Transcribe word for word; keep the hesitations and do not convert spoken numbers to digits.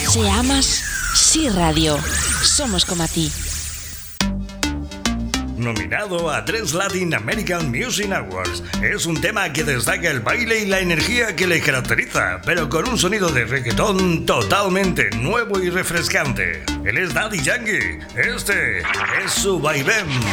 Se amas, sí radio. Somos como a ti. Nominado a tres Latin American Music Awards. Es un tema que destaca el baile y la energía que le caracteriza, pero con un sonido de reggaetón totalmente nuevo y refrescante. Él es Daddy Yankee. Este es su vaivén.